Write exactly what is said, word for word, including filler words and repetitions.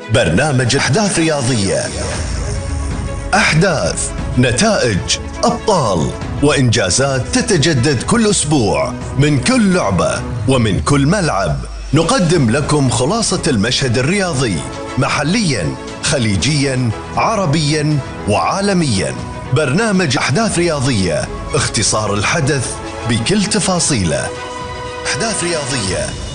برنامج أحداث رياضية. أحداث، نتائج، أبطال وإنجازات تتجدد كل أسبوع من كل لعبة ومن كل ملعب. نقدم لكم خلاصة المشهد الرياضي محلياً، خليجياً، عربياً وعالمياً. برنامج أحداث رياضية، اختصار الحدث بكل تفاصيله. أحداث رياضية